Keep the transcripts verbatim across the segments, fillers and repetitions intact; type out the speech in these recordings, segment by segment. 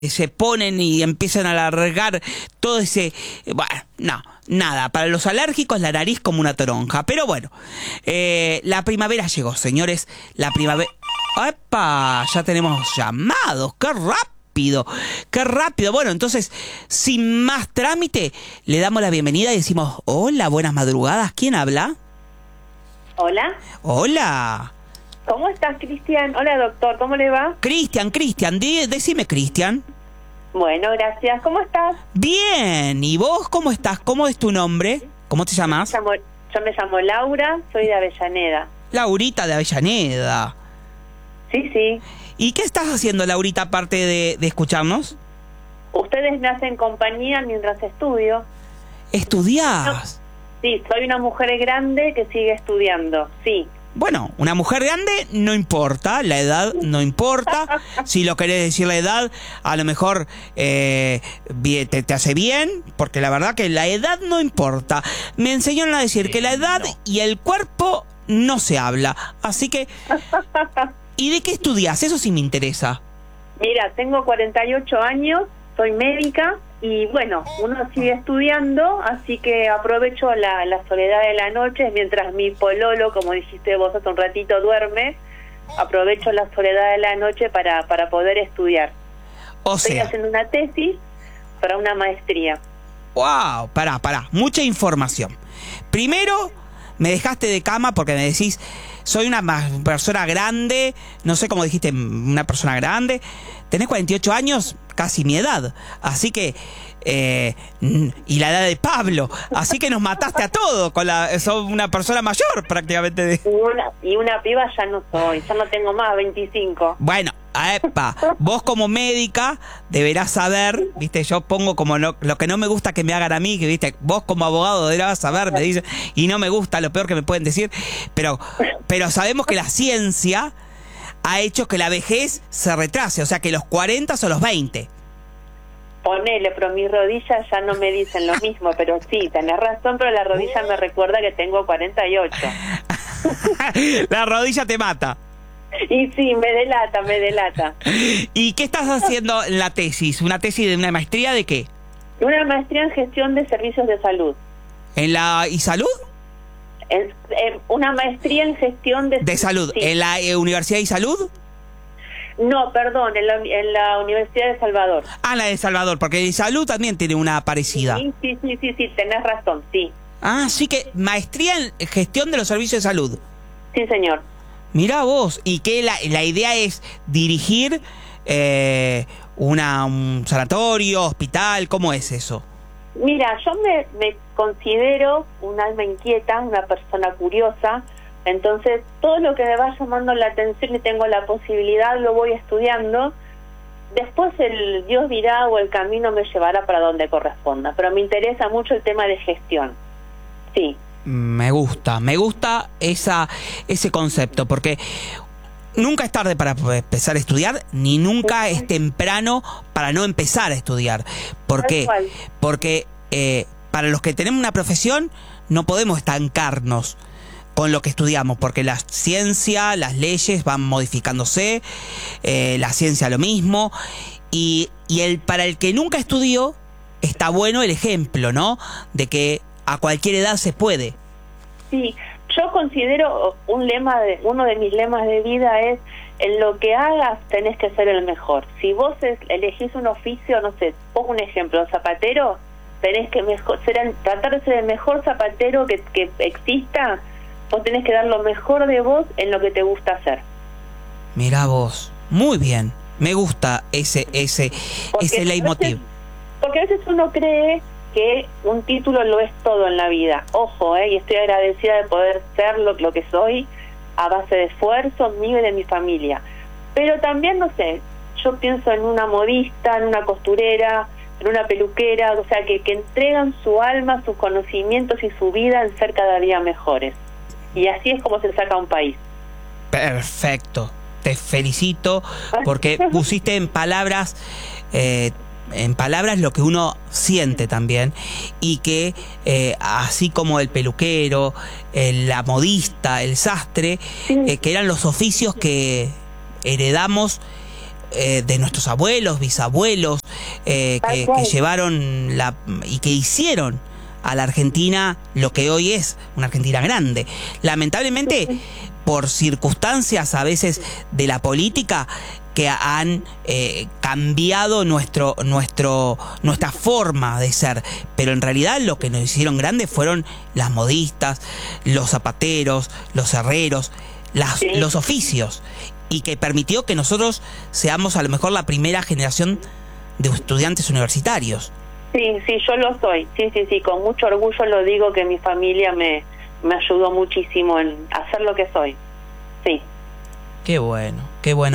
se ponen y empiezan a alargar todo ese... Bueno, no, nada. Para los alérgicos la nariz como una toronja. Pero bueno, eh, la primavera llegó, señores. La primavera... ¡Epa! Ya tenemos llamados. ¡Qué rápido! ¡Qué rápido! Bueno, entonces, sin más trámite, le damos la bienvenida y decimos, hola, buenas madrugadas. ¿Quién habla? Hola. Hola. ¿Cómo estás, Cristian? Hola, doctor. ¿Cómo le va? Cristian, Cristian, di- decime, Cristian. Bueno, gracias. ¿Cómo estás? Bien. ¿Y vos cómo estás? ¿Cómo es tu nombre? ¿Cómo te llamas? Yo, llamo- yo me llamo Laura, soy de Avellaneda. Laurita de Avellaneda. Sí, sí. ¿Y qué estás haciendo, Laurita, aparte de, de escucharnos? Ustedes me hacen compañía mientras estudio. ¿Estudiás? Sí, soy una mujer grande que sigue estudiando. Sí. Bueno, una mujer grande no importa, la edad no importa. Si lo querés decir la edad, a lo mejor eh, bien, te, te hace bien, porque la verdad que la edad no importa. Me enseñaron a decir que la edad y el cuerpo no se habla. Así que... ¿Y de qué estudias? Eso sí me interesa. Mira, tengo cuarenta y ocho años, soy médica y bueno, uno sigue estudiando, así que aprovecho la, la soledad de la noche mientras mi pololo, como dijiste vos hace un ratito, duerme. Aprovecho la soledad de la noche para, para poder estudiar. O Estoy sea... haciendo una tesis para una maestría. ¡Wow! Pará, pará. Mucha información. Primero, me dejaste de cama porque me decís, soy una ma- persona grande, no sé cómo dijiste, una persona grande. Tenés cuarenta y ocho años, casi mi edad. Así que... Eh, y la edad de Pablo. Así que nos mataste a todos. Con la, sos una persona mayor prácticamente. De... Y una, y una piba ya no soy, ya no tengo más, veinticinco. Bueno, epa, vos como médica deberás saber, viste, yo pongo como no, lo que no me gusta que me hagan a mí, que viste, vos como abogado deberás saber, me dicen, y no me gusta, lo peor que me pueden decir, pero, pero sabemos que la ciencia ha hecho que la vejez se retrase, o sea que los cuarenta son los veinte. Ponele, pero mis rodillas ya no me dicen lo mismo, pero sí, tenés razón, pero la rodilla me recuerda que tengo cuarenta y ocho. La rodilla te mata. Y sí, me delata, me delata. ¿Y qué estás haciendo en la tesis? ¿Una tesis de una maestría de qué? Una maestría en gestión de servicios de salud. ¿En la y salud? En, en una maestría en gestión de... De salud. Sí. ¿En la eh, Universidad de Salud? No, perdón, en la, en la Universidad de Salvador. Ah, la de Salvador, porque de salud también tiene una parecida. Sí, sí, sí, sí, sí, tenés razón, sí. Ah, sí que maestría en gestión de los servicios de salud. Sí, señor. Mirá vos, y que la, la idea es dirigir eh, una, un sanatorio, hospital, ¿cómo es eso? Mira, yo me, me considero un alma inquieta, una persona curiosa, entonces todo lo que me va llamando la atención y tengo la posibilidad lo voy estudiando. Después el Dios dirá o el camino me llevará para donde corresponda, pero me interesa mucho el tema de gestión. Sí. Me gusta, me gusta esa ese concepto, porque nunca es tarde para empezar a estudiar, ni nunca es temprano para no empezar a estudiar. ¿Por qué? Porque eh, para los que tenemos una profesión no podemos estancarnos con lo que estudiamos, porque la ciencia, las leyes van modificándose, eh, la ciencia lo mismo, y, y el para el que nunca estudió, está bueno el ejemplo, ¿no? De que a cualquier edad se puede. Sí, yo considero un lema, de uno de mis lemas de vida es, en lo que hagas tenés que ser el mejor. Si vos es, elegís un oficio, no sé, pongo un ejemplo, zapatero, tenés que mejor, ser el, tratar de ser el mejor zapatero que, que exista. Vos tenés que dar lo mejor de vos en lo que te gusta hacer. Mirá vos, muy bien, me gusta ese ese Porque ese leitmotiv. A veces, porque a veces uno cree que un título lo es todo en la vida. Ojo, eh, y estoy agradecida de poder ser lo, lo que soy a base de esfuerzo mío y de mi familia. Pero también, no sé, yo pienso en una modista, en una costurera, en una peluquera, o sea, que, que entregan su alma, sus conocimientos y su vida en ser cada día mejores. Y así es como se saca un país. Perfecto, te felicito porque pusiste en palabras eh, en palabras lo que uno siente también, y que eh, así como el peluquero, el, la modista, el sastre, Sí. eh, que eran los oficios que heredamos eh, de nuestros abuelos, bisabuelos, eh, que, que llevaron la y que hicieron a la Argentina lo que hoy es una Argentina grande. Lamentablemente, por circunstancias a veces de la política que han eh, cambiado nuestro nuestro nuestra forma de ser, pero en realidad lo que nos hicieron grandes fueron las modistas, los zapateros, los herreros, las, sí. los oficios, y que permitió que nosotros seamos a lo mejor la primera generación de estudiantes universitarios. Sí, sí, yo lo soy, sí, sí, sí, con mucho orgullo lo digo, que mi familia me, me ayudó muchísimo en hacer lo que soy, sí. Qué bueno, qué bueno.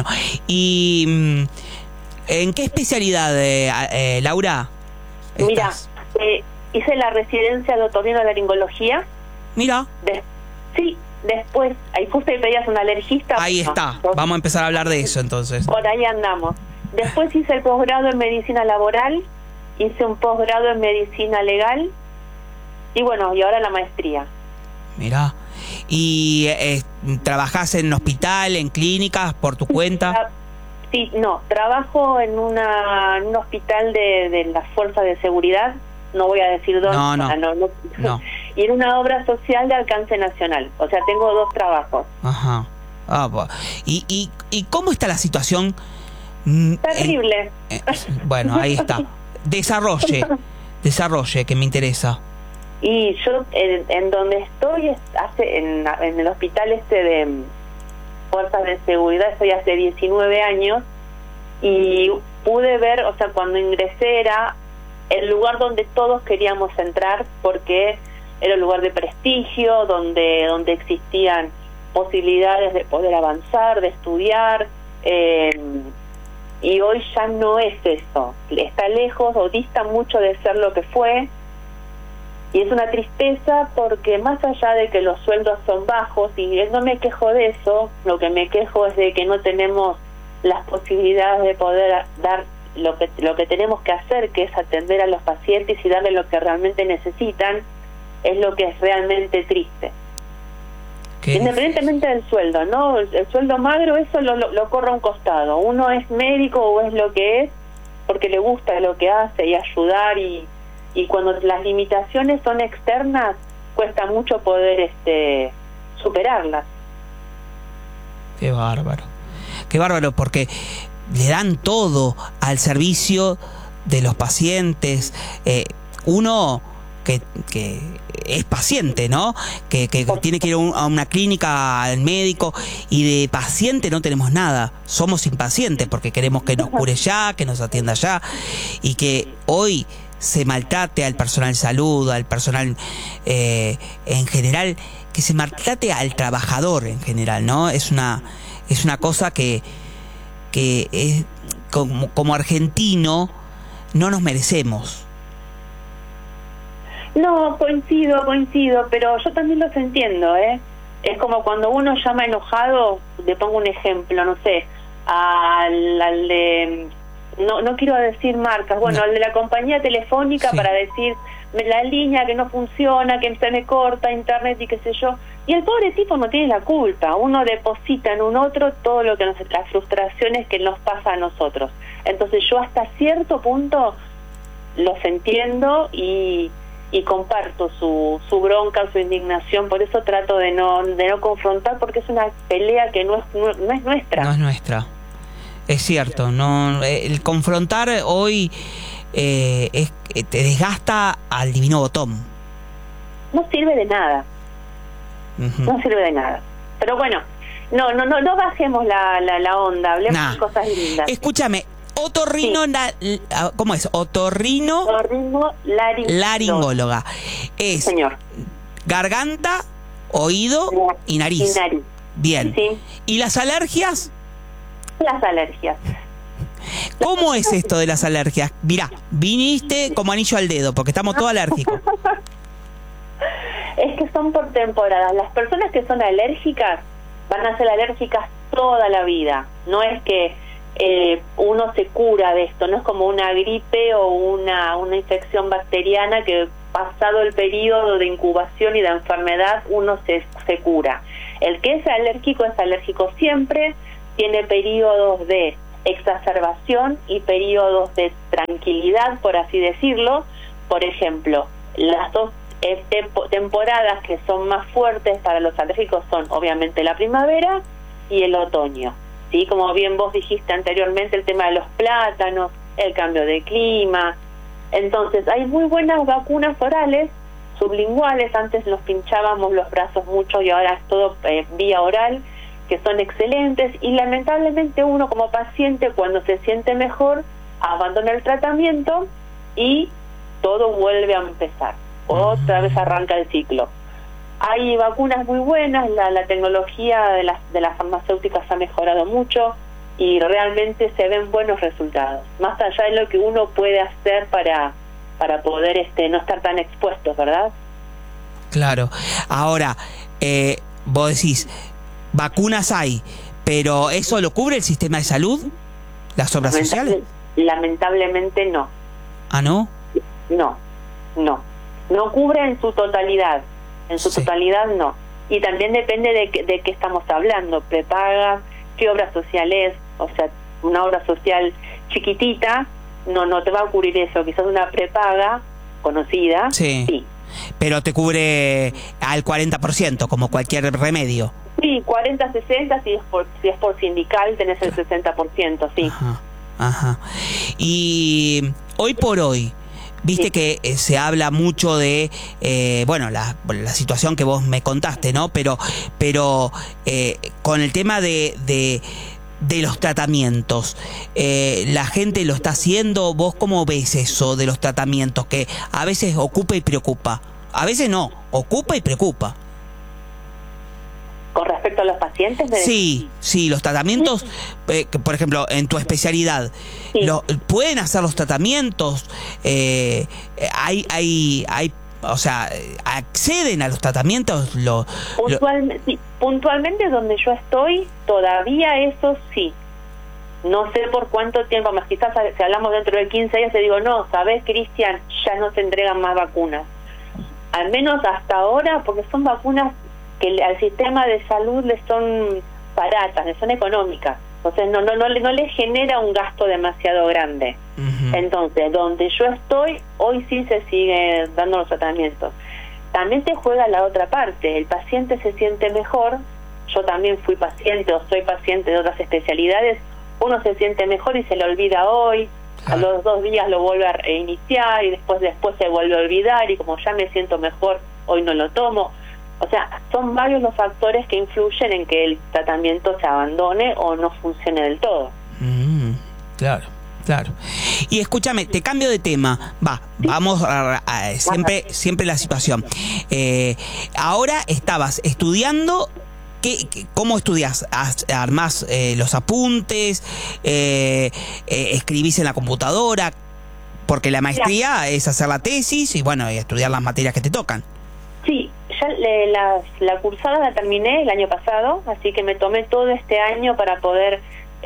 ¿Y en qué especialidad, eh, eh, Laura? Mira, eh, hice la residencia de otorrinolaringología. Mira. De, sí, después, ahí justo ahí pedías un alergista. Ahí bueno, está, entonces, vamos a empezar a hablar de eso entonces. Por ahí andamos. Después hice el posgrado en medicina laboral, hice un posgrado en medicina legal y bueno, y ahora la maestría. Mirá. ¿Y eh, trabajás en hospital, en clínicas, por tu cuenta? Sí, no, trabajo en, una, en un hospital de, de las fuerzas de seguridad, no voy a decir dónde. No, no, no, no. no. Y en una obra social de alcance nacional, o sea, tengo dos trabajos. Ajá. Ah, ¿y, y, ¿Y cómo está la situación? Terrible. Eh, eh, bueno, ahí está. Desarrolle, desarrolle, que me interesa. Y yo, en, en donde estoy, hace en, en el hospital este de fuerzas de seguridad, estoy hace diecinueve años, y pude ver, o sea, cuando ingresé era el lugar donde todos queríamos entrar, porque era un lugar de prestigio, donde, donde existían posibilidades de poder avanzar, de estudiar, eh, y hoy ya no es eso, está lejos o dista mucho de ser lo que fue. Y es una tristeza porque más allá de que los sueldos son bajos, y no me quejo de eso, lo que me quejo es de que no tenemos las posibilidades de poder dar lo que lo que tenemos que hacer, que es atender a los pacientes y darles lo que realmente necesitan, es lo que es realmente triste. Independientemente del sueldo, ¿no? El, el sueldo magro, eso lo, lo, lo corre a un costado. Uno es médico o es lo que es porque le gusta lo que hace y ayudar, y y cuando las limitaciones son externas cuesta mucho poder este superarlas. Qué bárbaro, qué bárbaro, porque le dan todo al servicio de los pacientes. Eh, uno que, que es paciente, ¿no? Que, que tiene que ir a, un, a una clínica, al médico, y de paciente no tenemos nada. Somos impacientes porque queremos que nos cure ya, que nos atienda ya, y que hoy se maltrate al personal de salud, al personal eh, en general, que se maltrate al trabajador en general, ¿no? Es una es una cosa que que es, como, como argentino no nos merecemos. No, coincido, coincido, pero yo también los entiendo, ¿eh? Es como cuando uno llama enojado, le pongo un ejemplo, no sé, al, al de... No no quiero decir marcas, bueno, no. al de la compañía telefónica, sí, para decir la línea que no funciona, que se me corta internet y qué sé yo, y el pobre tipo no tiene la culpa. Uno deposita en un otro todo lo que nos, las frustraciones que nos pasa a nosotros. Entonces yo hasta cierto punto los entiendo y, y comparto su, su bronca, su indignación. Por eso trato de no de no confrontar, porque es una pelea que no es, no, no es nuestra. No es nuestra. Es cierto, no, el confrontar hoy eh, es, te desgasta al divino botón. No sirve de nada. Uh-huh. No sirve de nada. Pero bueno, no no no no bajemos la la, la onda, hablemos nah. de cosas lindas. Escúchame, otorrino, sí. la, ¿cómo es? Otorrino, otorrino laringóloga. laringóloga. Es Señor. Garganta, oído y nariz. Y nariz. Bien. Sí. ¿Y las alergias? Las alergias. ¿Cómo es esto de las alergias? Mirá, viniste como anillo al dedo, porque estamos todos alérgicos. Es que son por temporadas. Las personas que son alérgicas van a ser alérgicas toda la vida. No es que eh, uno se cura de esto, no es como una gripe o una, una infección bacteriana que pasado el periodo de incubación y de enfermedad uno se, se cura. El que es alérgico es alérgico siempre, tiene periodos de exacerbación y periodos de tranquilidad, por así decirlo. Por ejemplo, las dos eh, temporadas que son más fuertes para los alérgicos son obviamente la primavera y el otoño, ¿sí? Como bien vos dijiste anteriormente, el tema de los plátanos, el cambio de clima. Entonces hay muy buenas vacunas orales, sublinguales. Antes nos pinchábamos los brazos mucho y ahora es todo eh, vía oral, que son excelentes. Y lamentablemente uno como paciente, cuando se siente mejor, abandona el tratamiento y todo vuelve a empezar, otra vez arranca el ciclo. Hay vacunas muy buenas, la, la tecnología de las, de las farmacéuticas ha mejorado mucho y realmente se ven buenos resultados, más allá de lo que uno puede hacer para, para poder este no estar tan expuestos, ¿verdad? Claro. Ahora, eh, vos decís, vacunas hay, pero ¿eso lo cubre el sistema de salud? ¿Las obras sociales? Lamentablemente no. ¿Ah, no? No, no. No cubre en su totalidad. En su sí. totalidad no. Y también depende de, que, de qué estamos hablando. Prepaga, qué obra social es. O sea, una obra social chiquitita no no te va a cubrir eso. Quizás una prepaga conocida, sí. sí. Pero te cubre al cuarenta por ciento, como cualquier remedio. Sí, cuarenta, sesenta, si es por, si es por sindical tenés el sesenta por ciento, sí. Ajá, ajá. Y hoy por hoy, viste sí. que eh, se habla mucho de, eh, bueno, la, la situación que vos me contaste, ¿no? Pero, pero eh, con el tema de, de, de los tratamientos, eh, la gente lo está haciendo. ¿Vos cómo ves eso de los tratamientos? Que a veces ocupa y preocupa. A veces no, ocupa y preocupa. ¿Con respecto a los pacientes? De... Sí, sí, los tratamientos, eh, que, por ejemplo, en tu especialidad, sí. lo, ¿pueden hacer los tratamientos? Eh, hay, hay, hay, o sea, ¿acceden a los tratamientos? Lo, Puntualmente, lo... Sí, puntualmente donde yo estoy, todavía eso sí. No sé por cuánto tiempo más, quizás si hablamos dentro de quince años te digo, no, ¿sabes, Cristian? Ya no se entregan más vacunas. Al menos hasta ahora, porque son vacunas que al sistema de salud le son baratas, le son económicas, entonces no no no no le genera un gasto demasiado grande. Uh-huh. Entonces, donde yo estoy, hoy sí se sigue dando los tratamientos. También se juega la otra parte, el paciente se siente mejor. Yo también fui paciente o soy paciente de otras especialidades. Uno se siente mejor y se lo olvida hoy, ah. a los dos días lo vuelve a reiniciar y después después se vuelve a olvidar, y como ya me siento mejor, hoy no lo tomo. O sea, son varios los factores que influyen en que el tratamiento se abandone o no funcione del todo. Mm, claro, claro. Y escúchame, te cambio de tema. Va, ¿sí? vamos a, a, a siempre, siempre la situación. Eh, ahora estabas estudiando. ¿Qué, qué, ¿Cómo estudias? ¿Armás eh, los apuntes? Eh, eh, ¿Escribís en la computadora? Porque la maestría sí. es hacer la tesis y bueno, y estudiar las materias que te tocan. Sí, ya le, la, la cursada la terminé el año pasado, así que me tomé todo este año para poder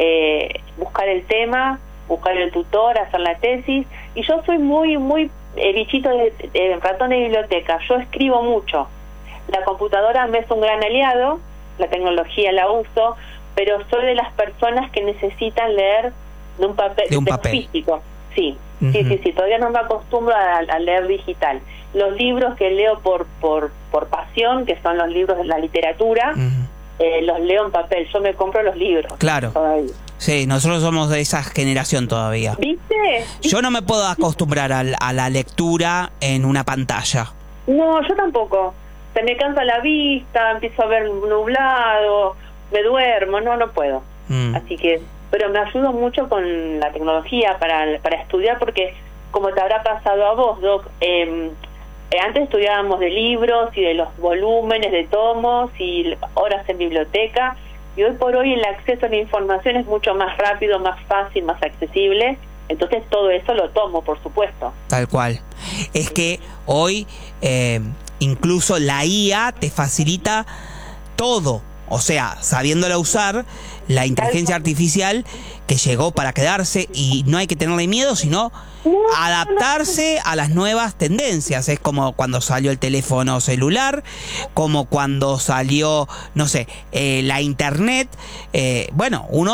eh, buscar el tema, buscar el tutor, hacer la tesis. Y yo soy muy, muy eh, bichito de, de ratón de biblioteca. Yo escribo mucho. La computadora me es un gran aliado, la tecnología la uso, pero soy de las personas que necesitan leer de un papel, de un de papel. físico. Sí, uh-huh. sí, sí, sí. Todavía no me acostumbro a, a leer digital. Los libros que leo por por por pasión, que son los libros de la literatura, uh-huh. eh, los leo en papel. Yo me compro los libros. Claro. Todavía. Sí, nosotros somos de esa generación todavía. ¿Viste? ¿Viste? Yo no me puedo acostumbrar a, a la lectura en una pantalla. No, yo tampoco. Se me cansa la vista, empiezo a ver nublado, me duermo, no, no puedo. Mm. Así que, pero me ayudo mucho con la tecnología para para estudiar, porque como te habrá pasado a vos, Doc, eh, antes estudiábamos de libros y de los volúmenes de tomos y horas en biblioteca, y hoy por hoy el acceso a la información es mucho más rápido, más fácil, más accesible. Entonces todo eso lo tomo, por supuesto. Tal cual. Es que hoy eh, incluso la I A te facilita todo. O sea, sabiéndola usar, la inteligencia artificial que llegó para quedarse, y no hay que tenerle miedo, sino adaptarse a las nuevas tendencias. Es como cuando salió el teléfono celular, como cuando salió, no sé, eh, la internet. Eh, bueno, uno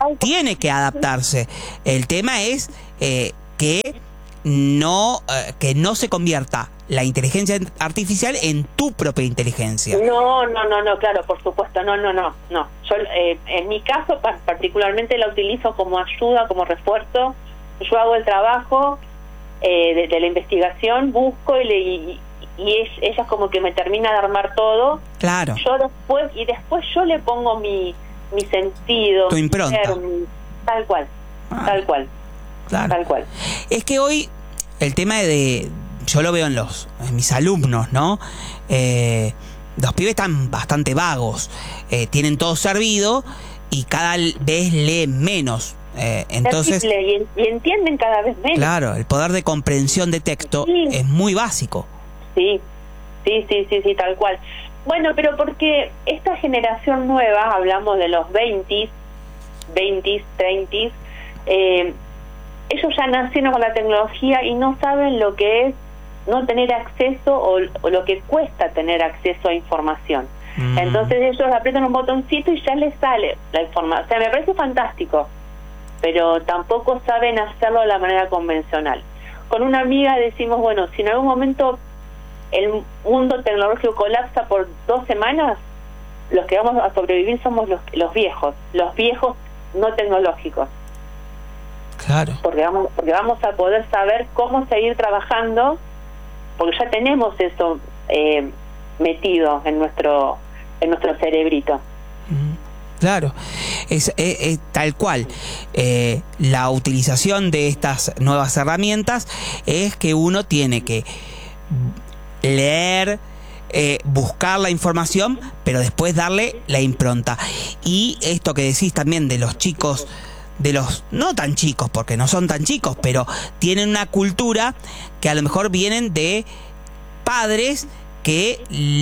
tiene que adaptarse. El tema es eh, que no eh, que no se convierta la inteligencia artificial en tu propia inteligencia. No, no, no, no, claro, por supuesto, no, no, no, no. Yo, eh, en mi caso, particularmente la utilizo como ayuda, como refuerzo. Yo hago el trabajo eh, de, de la investigación, busco y, le, y, y es, ella como que me termina de armar todo. Claro. Yo después, y después yo le pongo mi, mi sentido. Tu impronta. Mi ser, mi, tal cual, ah, tal cual. Claro. Tal cual. Es que hoy el tema de, yo lo veo en los en mis alumnos, ¿no? Eh, los pibes están bastante vagos, eh, tienen todo servido y cada vez leen menos. Eh, entonces, y, y entienden cada vez menos. Claro, el poder de comprensión de texto sí. es muy básico. Sí, sí, sí, sí, sí, tal cual. Bueno, pero porque esta generación nueva, hablamos de los veinte, veinte, treinta, eh, ellos ya nacieron con la tecnología y no saben lo que es no tener acceso o, o lo que cuesta tener acceso a información. Mm. Entonces ellos aprietan un botoncito y ya les sale la información. O sea, me parece fantástico, pero tampoco saben hacerlo de la manera convencional. Con una amiga decimos, bueno, si en algún momento el mundo tecnológico colapsa por dos semanas, los que vamos a sobrevivir somos los, los viejos, los viejos no tecnológicos. Claro. Porque vamos, porque vamos a poder saber cómo seguir trabajando, porque ya tenemos eso eh, metido en nuestro en nuestro cerebrito. Claro, es, es, es tal cual. Eh, la utilización de estas nuevas herramientas es que uno tiene que leer, eh, buscar la información, pero después darle la impronta. Y esto que decís también de los chicos, de los no tan chicos, porque no son tan chicos, pero tienen una cultura que a lo mejor vienen de padres que,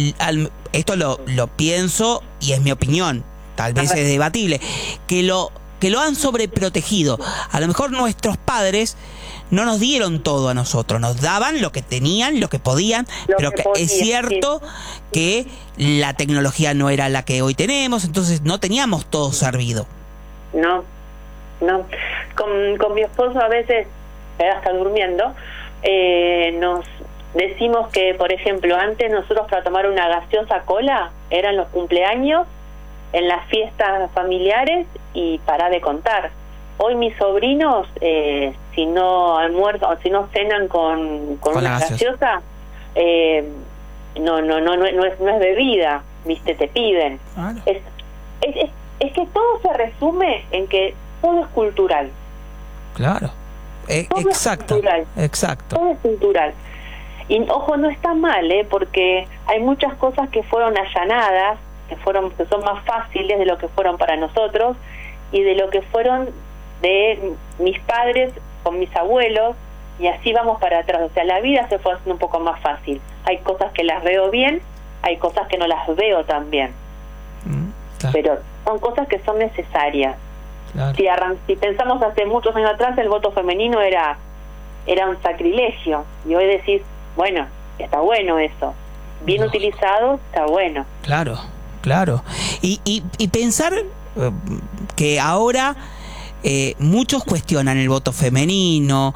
esto lo, lo pienso y es mi opinión, tal vez es debatible, que lo que lo han sobreprotegido. A lo mejor nuestros padres no nos dieron todo a nosotros, nos daban lo que tenían, lo que podían, lo pero que que podía, es cierto sí. que la tecnología no era la que hoy tenemos, entonces no teníamos todo servido. No, no. Con, con mi esposo a veces, él está durmiendo, eh, nos decimos que, por ejemplo, antes nosotros para tomar una gaseosa cola eran los cumpleaños, en las fiestas familiares y para de contar. Hoy mis sobrinos, eh, si no almuerzan o si no cenan con, con, con una gaseosa, eh, no, no, no, no, no es, no es bebida, viste, te piden. Ah, no. es, es, es, es que todo se resume en que todo es cultural. Claro, eh, exacto, es cultural. exacto. Todo es cultural. Y ojo, no está mal, ¿eh? Porque hay muchas cosas que fueron allanadas, que fueron que son más fáciles de lo que fueron para nosotros y de lo que fueron de mis padres con mis abuelos, y así vamos para atrás. O sea, la vida se fue haciendo un poco más fácil. Hay cosas que las veo bien, hay cosas que no las veo tan bien. Mm, claro. Pero son cosas que son necesarias. Claro. Si, arran si pensamos hace muchos años atrás, el voto femenino era era un sacrilegio, y hoy decís, bueno, está bueno eso, bien no. utilizado, está bueno. Claro, claro. Y, y, y pensar eh, que ahora eh, muchos cuestionan el voto femenino,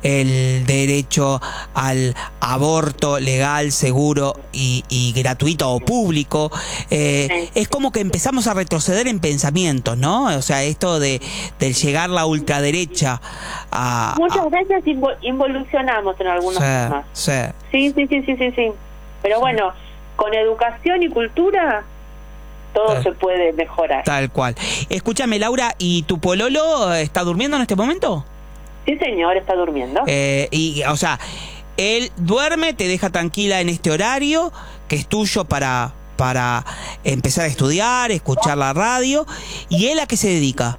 el derecho al aborto legal, seguro y, y gratuito o público. Eh, sí. Es como que empezamos a retroceder en pensamientos, ¿no? O sea, esto de, de llegar la ultraderecha a... Muchas a... veces involucionamos en algunos sí, temas. Sí. Sí, sí, sí, sí, sí, sí. Pero sí. Bueno, con educación y cultura todo Tal. se puede mejorar. Tal cual. Escúchame, Laura, ¿y tu pololo está durmiendo en este momento? Sí, señor, está durmiendo. Eh, y, o sea, él duerme, te deja tranquila en este horario, que es tuyo para, para empezar a estudiar, escuchar la radio. ¿Y él a qué se dedica?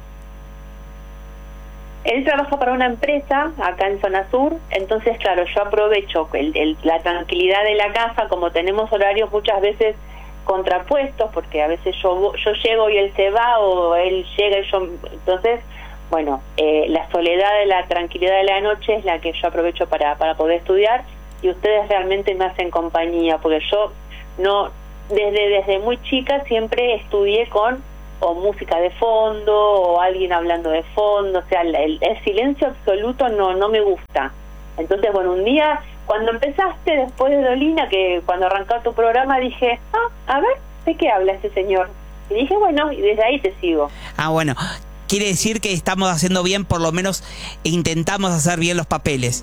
Él trabaja para una empresa acá en Zona Sur, entonces, claro, yo aprovecho el, el, la tranquilidad de la casa, como tenemos horarios muchas veces contrapuestos, porque a veces yo yo llego y él se va, o él llega y yo... Entonces, bueno, eh, la soledad de la tranquilidad de la noche es la que yo aprovecho para, para poder estudiar, y ustedes realmente me hacen compañía, porque yo no desde desde muy chica siempre estudié con o música de fondo, o alguien hablando de fondo, o sea, el, el silencio absoluto no no me gusta. Entonces, bueno, un día, cuando empezaste, después de Dolina, que cuando arrancó tu programa, dije, ah, a ver, ¿de qué habla ese señor? Y dije, bueno, y desde ahí te sigo. Ah, bueno, quiere decir que estamos haciendo bien, por lo menos intentamos hacer bien los papeles.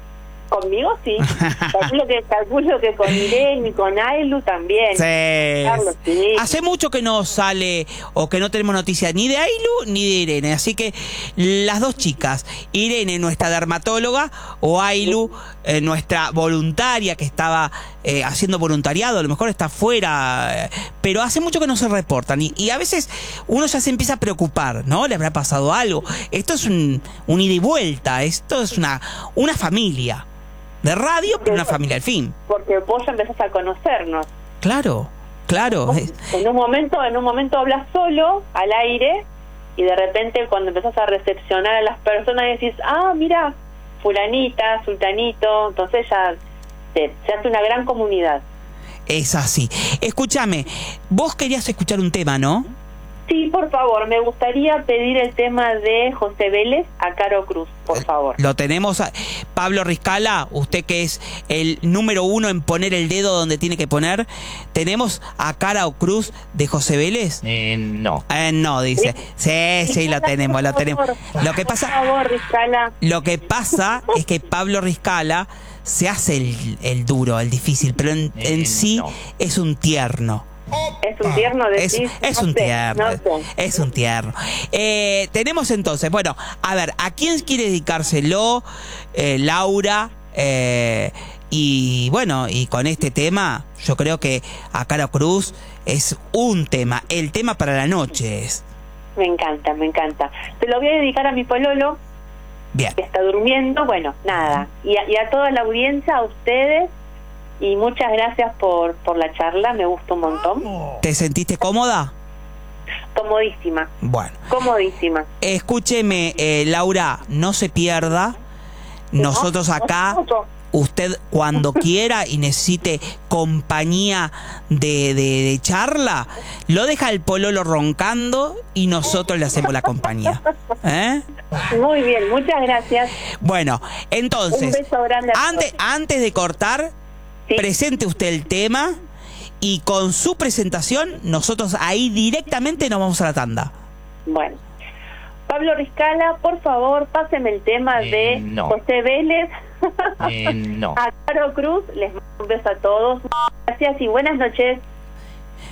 Conmigo sí, calculo que calculo que con Irene y con Ailu también. Sí. Carlos, sí. Hace mucho que no sale o que no tenemos noticias ni de Ailu ni de Irene, así que las dos chicas, Irene nuestra dermatóloga o Ailu eh, nuestra voluntaria que estaba eh, haciendo voluntariado, a lo mejor está fuera, eh, pero hace mucho que no se reportan y, y a veces uno ya se empieza a preocupar, ¿no? ¿Le habrá pasado algo? Esto es un, un ida y vuelta, esto es una, una familia. De radio, pero una familia al fin. Porque vos ya empezás a conocernos. Claro, claro. En un momento, en un momento hablas solo, al aire, y de repente cuando empezás a recepcionar a las personas decís, ah, mira, fulanita, sultanito, entonces ya se, se hace una gran comunidad. Es así. Escúchame, vos querías escuchar un tema, ¿no? Sí, por favor, me gustaría pedir el tema de José Vélez a Caro Cruz, por favor. Lo tenemos, a Pablo Riscala, usted que es el número uno en poner el dedo donde tiene que poner. ¿Tenemos a Caro Cruz de José Vélez? Eh, no. Eh, no, dice. Sí, sí, lo tenemos, lo tenemos. Lo que pasa, por favor, Riscala. Lo que pasa es que Pablo Riscala se hace el, el duro, el difícil, pero en, en Eh, sí no. es un tierno. Es un tierno de Es, es no un sé, tierno, no sé. es un tierno. Eh, tenemos entonces, bueno, a ver, ¿a quién quiere dedicárselo? Eh, Laura, eh, y bueno, y con este tema, yo creo que a Caro Cruz es un tema, el tema para la noche es. Me encanta, me encanta. Se lo voy a dedicar a mi pololo, Bien. que está durmiendo, bueno, nada. Y a, y a toda la audiencia, a ustedes, y muchas gracias por, por la charla, me gustó un montón. ¿Te sentiste cómoda? Comodísima, Bueno. comodísima. Escúcheme, eh, Laura, no se pierda. Nosotros acá, usted cuando quiera y necesite compañía de, de, de charla, lo deja el pololo roncando y nosotros le hacemos la compañía. ¿Eh? Muy bien, muchas gracias. Bueno, Un entonces, beso grande a antes, todos. antes de cortar, Sí. presente usted el tema y con su presentación nosotros ahí directamente nos vamos a la tanda. Bueno, Pablo Riscala, por favor, páseme el tema Eh, de no. José Vélez. Eh, no. A Caro Cruz, les mando un beso a todos. Gracias y buenas noches.